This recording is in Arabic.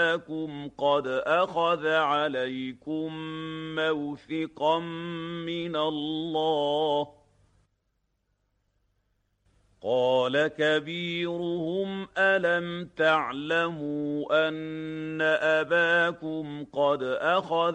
أباكم قد أخذ عليكم موثقا من الله قال كبيرهم ألم تعلموا أن أباكم قد أخذ